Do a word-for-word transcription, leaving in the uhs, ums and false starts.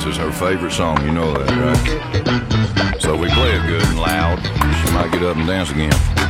this is her favorite song. You know that, right? So we play it good and loud. She might get up and dance again.